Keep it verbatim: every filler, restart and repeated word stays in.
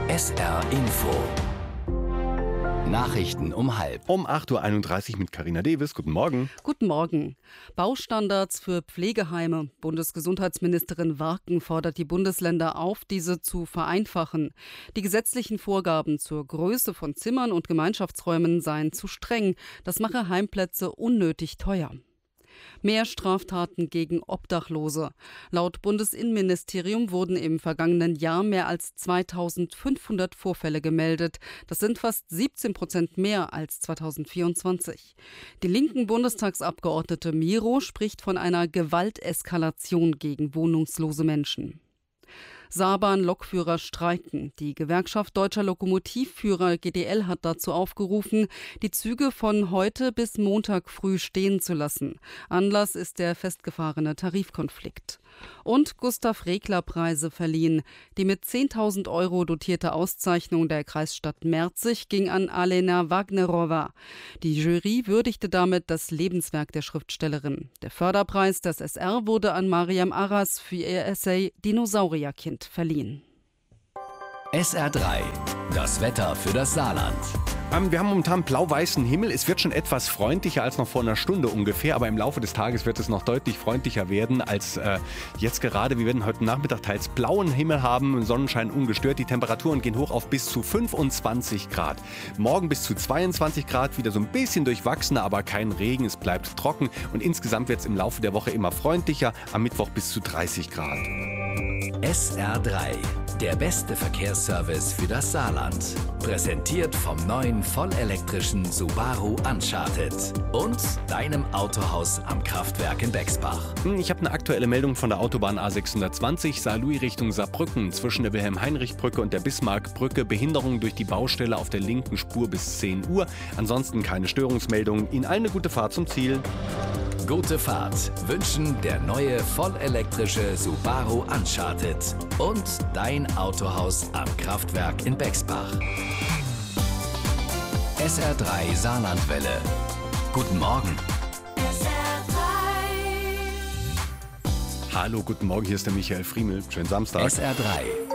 S R Info. Nachrichten um halb. Um acht Uhr einunddreißig mit Carina Davis. Guten Morgen. Guten Morgen. Baustandards für Pflegeheime. Bundesgesundheitsministerin Warken fordert die Bundesländer auf, diese zu vereinfachen. Die gesetzlichen Vorgaben zur Größe von Zimmern und Gemeinschaftsräumen seien zu streng. Das mache Heimplätze unnötig teuer. Mehr Straftaten gegen Obdachlose. Laut Bundesinnenministerium wurden im vergangenen Jahr mehr als zweitausendfünfhundert Vorfälle gemeldet. Das sind fast siebzehn Prozent mehr als zweitausendvierundzwanzig. Die linken Bundestagsabgeordnete Miro spricht von einer Gewalteskalation gegen wohnungslose Menschen. Saarbahn-Lokführer streiken. Die Gewerkschaft Deutscher Lokomotivführer G D L hat dazu aufgerufen, die Züge von heute bis Montag früh stehen zu lassen. Anlass ist der festgefahrene Tarifkonflikt. Und Gustav-Regler-Preise verliehen. Die mit zehntausend Euro dotierte Auszeichnung der Kreisstadt Merzig ging an Alena Wagnerowa. Die Jury würdigte damit das Lebenswerk der Schriftstellerin. Der Förderpreis des S R wurde an Mariam Arras für ihr Essay Dinosaurierkind verliehen. S R drei. Das Wetter für das Saarland. Ähm, wir haben momentan blau-weißen Himmel. Es wird schon etwas freundlicher als noch vor einer Stunde ungefähr, aber im Laufe des Tages wird es noch deutlich freundlicher werden als äh, jetzt gerade. Wir werden heute Nachmittag teils blauen Himmel haben, Sonnenschein ungestört. Die Temperaturen gehen hoch auf bis zu fünfundzwanzig Grad. Morgen bis zu zweiundzwanzig Grad, wieder so ein bisschen durchwachsener, aber kein Regen. Es bleibt trocken und insgesamt wird es im Laufe der Woche immer freundlicher. Am Mittwoch bis zu dreißig Grad. S R drei. Der beste Verkehrsservice für das Saarland. Präsentiert vom neuen vollelektrischen Subaru Uncharted und deinem Autohaus am Kraftwerk in Bexbach. Ich habe eine aktuelle Meldung von der Autobahn A sechshundertzwanzig, Saarlouis Richtung Saarbrücken. Zwischen der Wilhelm-Heinrich-Brücke und der Bismarck-Brücke Behinderung durch die Baustelle auf der linken Spur bis zehn Uhr. Ansonsten keine Störungsmeldungen. Ihnen allen eine gute Fahrt zum Ziel. Gute Fahrt wünschen der neue vollelektrische Subaru Uncharted und dein Autohaus am Kraftwerk in Bexbach. S R drei Saarlandwelle. Guten Morgen. S R drei. Hallo, guten Morgen, hier ist der Michael Friemel. Schönen Samstag. S R drei.